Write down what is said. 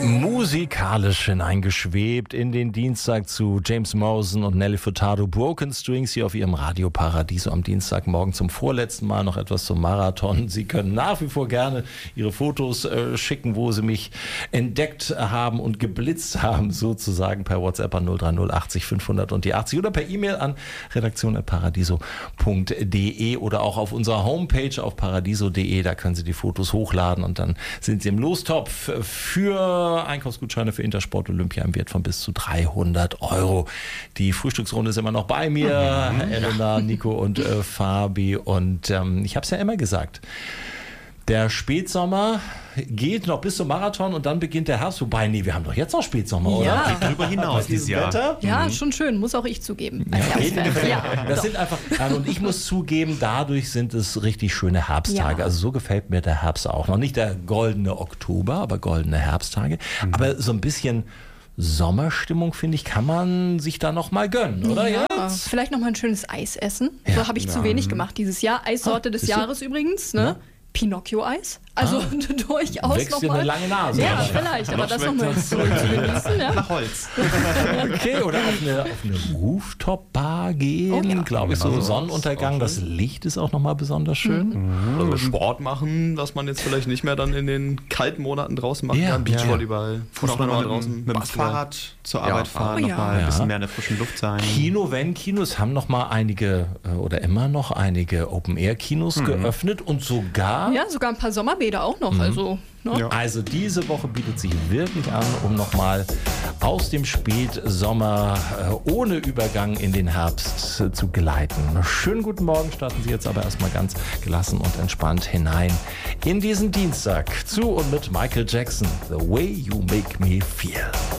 Musikalisch hineingeschwebt in den Dienstag zu James Morrison und Nelly Furtado. Broken Strings hier auf ihrem Radio Paradiso am Dienstagmorgen zum vorletzten Mal noch etwas zum Marathon. Sie können nach wie vor gerne Ihre Fotos schicken, wo Sie mich entdeckt haben und geblitzt haben, sozusagen per WhatsApp an 030 80 500 und die 80 oder per E-Mail an redaktion@paradiso.de oder auch auf unserer Homepage auf paradiso.de. Da können Sie die Fotos hochladen und dann sind Sie im Lostopf für Einkaufsgutscheine für Intersport Olympia im Wert von bis zu 300 €. Die Frühstücksrunde ist immer noch bei mir, Elena, Nico und Fabi. Und ich habe es ja immer gesagt, der Spätsommer geht noch bis zum Marathon und dann beginnt der Herbst. Wobei, nee, wir haben doch jetzt noch Spätsommer, oder? Ja. Geht drüber hinaus dieses Jahr. Wetter? Ja, schon schön, muss auch ich zugeben. Das sind einfach, und ich muss zugeben, dadurch sind es richtig schöne Herbsttage. Ja. Also so gefällt mir der Herbst auch. Noch nicht der goldene Oktober, aber goldene Herbsttage. Aber so ein bisschen Sommerstimmung, finde ich, kann man sich da noch mal gönnen, oder? Ja, Jetzt? vielleicht noch mal ein schönes Eis essen. Ja. So habe ich zu wenig gemacht dieses Jahr. Eissorte des Jahres übrigens, ne? Pinocchio-Eis. Also durchaus Wächst dir nochmal. eine lange Nase. Ja, oder? vielleicht, aber Noch das schmeckt nochmal das. zu genießen. Ja. Nach Holz. Okay, oder auf eine Rooftop-Bar gehen, Oh ja. glaube ich, so Genau. Sonnenuntergang. Das Licht ist auch nochmal besonders schön. Also Sport machen, was man jetzt vielleicht nicht mehr dann in den kalten Monaten draußen machen Ja. kann. Beachvolleyball, Fußball Fußball draußen, mit dem Basketball. Fahrrad zur Arbeit fahren, Oh noch ja. mal ein Ja. bisschen mehr in der frischen Luft sein. Kinos haben noch mal einige oder immer noch einige Open-Air-Kinos geöffnet und sogar... Ja, sogar ein paar Sommerbäder auch noch. Also, ne? Ja. Also diese Woche bietet sich wirklich an, um nochmal aus dem Spätsommer ohne Übergang in den Herbst zu gleiten. Schönen guten Morgen, starten Sie jetzt aber erstmal ganz gelassen und entspannt hinein in diesen Dienstag zu und mit Michael Jackson. The way you make me feel.